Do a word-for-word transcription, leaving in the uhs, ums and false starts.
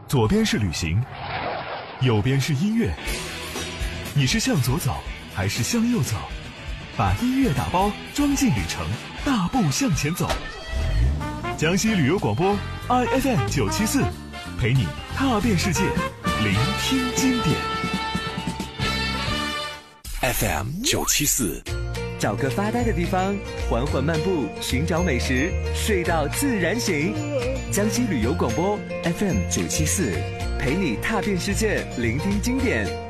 左边是旅行，右边是音乐。你是向左走还是向右走？把音乐打包装进旅程，大步向前走。江西旅游广播 I F M 九七四，陪你踏遍世界，聆听经典。 F M 九七四， 找个发呆的地方，缓缓漫步，寻找美食，睡到自然醒。江西旅游广播 F M 九七四，陪你踏遍世界，聆听经典。